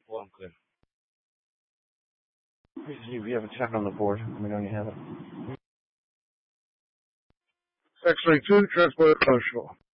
Well, I'm good. If you have a check on the board, let me know when you have it. Section 2, Transport Commercial.